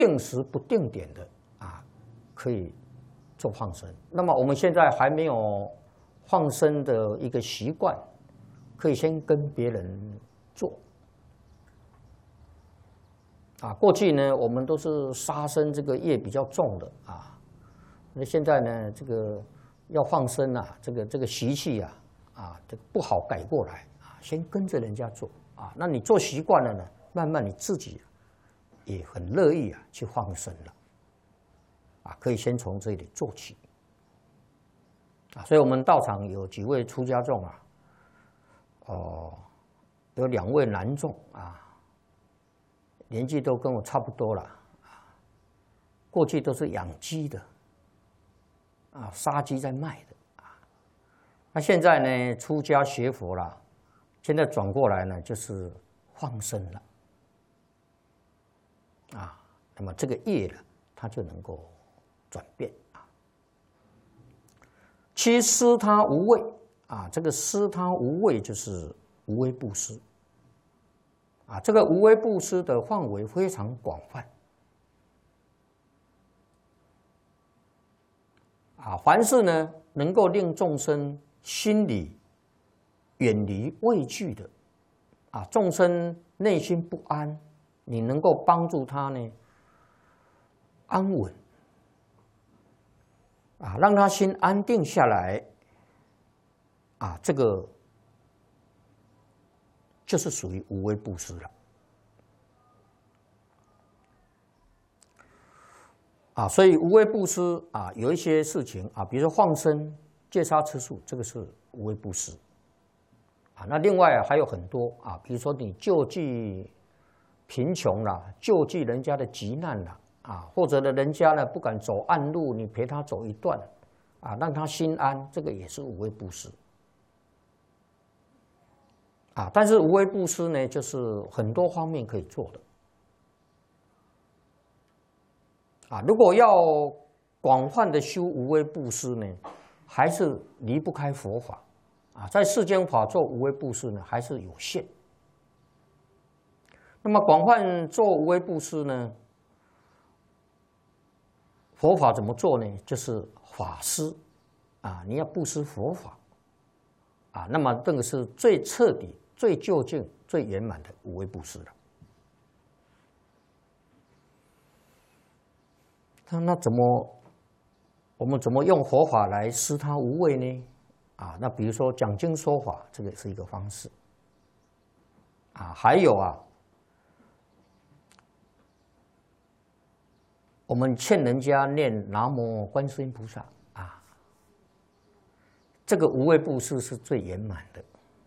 定时不定点的啊，可以做放生。那么我们现在还没有放生的一个习惯，可以先跟别人做。啊，过去呢，我们都是杀生这个业比较重的啊，那现在呢，这个要放生啊，这个习气啊，这个不好改过来啊，先跟着人家做啊，那你做习惯了呢，慢慢你自己也很乐意去放生了，啊，可以先从这里做起啊，所以我们道场有几位出家众啊，有2位男众啊。年纪都跟我差不多了，过去都是养鸡的，啊，杀鸡在卖的，啊，那现在呢，出家学佛了，现在转过来呢，就是放生了，啊，那么这个业呢，它就能够转变啊。其施他无畏啊，这个施他无畏就是无畏布施。啊，这个无畏布施的范围非常广泛。啊，凡是呢能够令众生心里远离畏惧的，啊，众生内心不安，你能够帮助他呢安稳，啊，让他心安定下来，啊，这个就是属于无畏布施了。啊，所以无畏布施啊，有一些事情啊，比如说放生、戒杀吃素，这个是无畏布施。啊，那另外还有很多啊，比如说你救济贫穷啦，救济人家的急难啦，啊，或者呢人家呢不敢走暗路，你陪他走一段，啊，让他心安，这个也是无畏布施。啊，但是无畏布施呢，就是很多方面可以做的。啊，如果要广泛的修无畏布施呢，还是离不开佛法。啊，在世间法做无畏布施呢，还是有限。那么广泛做无畏布施呢，佛法怎么做呢？就是法施，啊，你要布施佛法，啊，那么这个是最彻底、最究竟、最圆满的无畏布施了。那我们怎么用佛法来施他无畏呢？啊，那比如说讲经说法，这个是一个方式。啊，还有啊，我们劝人家念南无观世音菩萨啊，这个无畏布施是最圆满的。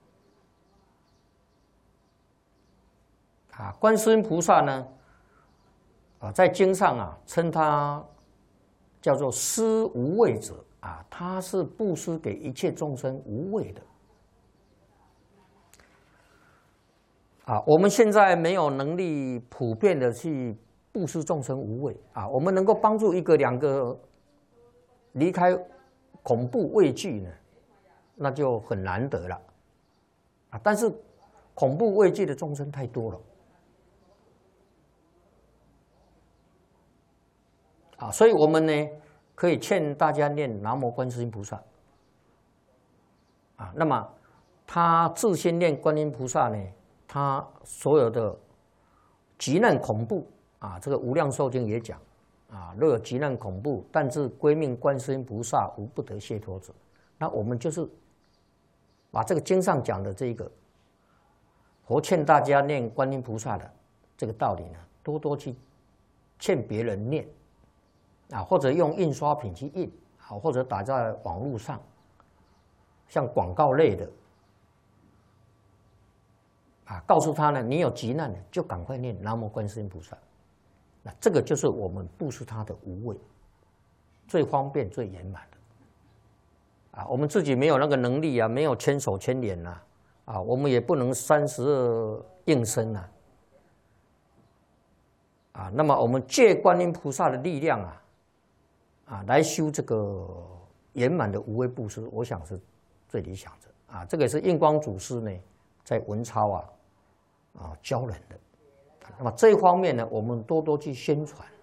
啊，观世音菩萨呢，啊，在经上啊称他叫做施无畏者啊，他是布施给一切众生无畏的。啊，我们现在没有能力普遍的去布施众生无畏啊，我们能够帮助1个2个离开恐怖畏惧呢，那就很难得了。啊，但是恐怖畏惧的众生太多了。啊，所以我们呢可以劝大家念南无观世音菩萨。啊，那么他自心念观音菩萨呢，他所有的急难恐怖啊，这个无量寿经也讲啊，若有急难恐怖，但自归命观世音菩萨，无不得解脱者。那我们就是把这个经上讲的这个佛劝大家念观音菩萨的这个道理呢，多多去劝别人念。啊，或者用印刷品去印，啊，或者打在网络上，像广告类的，啊，告诉他呢，你有急难就赶快念南无观世音菩萨，那这个就是我们布施他的无畏，最方便、最圆满的。啊，我们自己没有那个能力啊，没有千手千眼呐，啊，我们也不能32应身呐，啊，那么我们借观音菩萨的力量啊。啊，来修这个圆满的无畏布施，我想是最理想的啊。这个也是印光祖师呢在文钞教人的。那么这一方面呢，我们多多去宣传。